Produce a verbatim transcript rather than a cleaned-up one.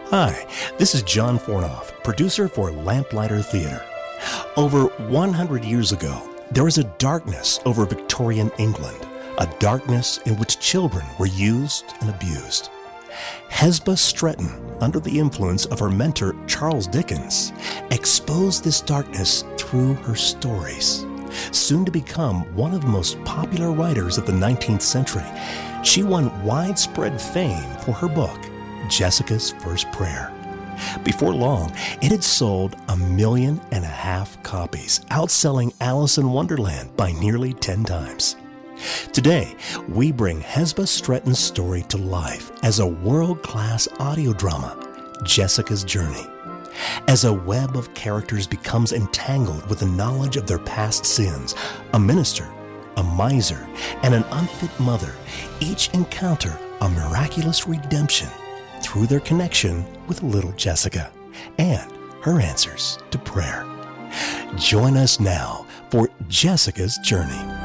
Hi, this is John Fornoff, producer for Lamplighter Theatre. Over one hundred years ago, there was a darkness over Victorian England, a darkness in which children were used and abused. Hesba Stretton, under the influence of her mentor Charles Dickens, exposed this darkness through her stories. Soon to become one of the most popular writers of the nineteenth century, she won widespread fame for her book, Jessica's First Prayer. Before long, it had sold a million and a half copies, outselling Alice in Wonderland by nearly ten times. Today, we bring Hesba Stretton's story to life as a world-class audio drama, Jessica's Journey. As a web of characters becomes entangled with the knowledge of their past sins, a minister, a miser, and an unfit mother each encounter a miraculous redemption through their connection with little Jessica and her answers to prayer. Join us now for Jessica's Journey.